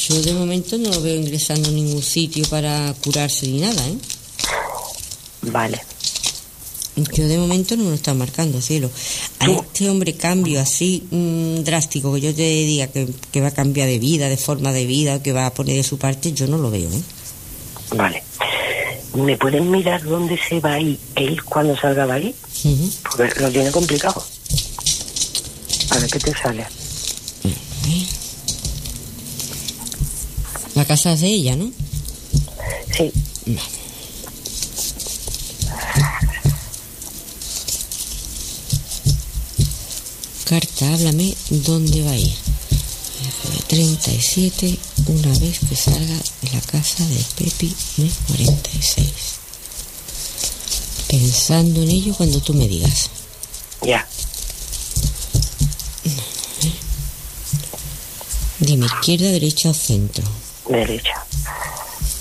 Yo de momento no lo veo ingresando en ningún sitio para curarse ni nada, ¿eh? Vale. Yo de momento no lo está marcando, cielo. A este hombre cambio así drástico, que yo te diga que va a cambiar de vida, de forma de vida, que va a poner de su parte, yo no lo veo, ¿eh? Vale. ¿Me pueden mirar dónde se va a ir él cuando salga de ahí? Porque lo tiene complicado. A ver qué te sale. La casa es de ella, ¿no? Sí. Vale. Carta, háblame dónde va a ir. 37, una vez que salga de la casa de Pepi, mes 46. Pensando en ello cuando tú me digas. Ya. Dime, izquierda, derecha o centro. Derecha.